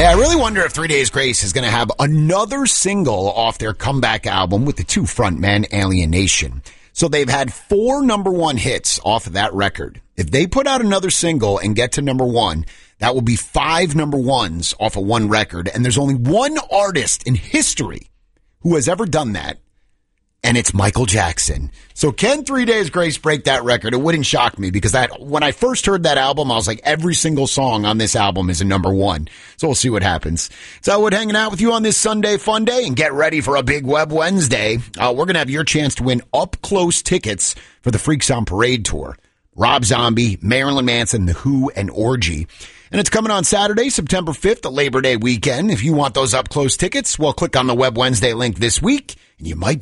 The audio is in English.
Yeah, I really wonder if 3 Days Grace is going to have another single off their comeback album with the two frontmen, Alien Nation. So they've had 4 number one hits off of that record. If they put out another single and get to number one, that will be 5 number ones off of one record. And there's only one artist in history who has ever done that, and it's Michael Jackson. So can 3 Days Grace break that record? It wouldn't shock me because when I first heard that album, I was like, every single song on this album is a number one. So we'll see what happens. So Elwood hanging out with you on this Sunday fun day, and get ready for a big Web Wednesday. We're going to have your chance to win up-close tickets for the Freaks on Parade tour. Rob Zombie, Marilyn Manson, The Who, and Orgy. And it's coming on Saturday, September 5th, the Labor Day weekend. If you want those up-close tickets, well, click on the Web Wednesday link this week, and you might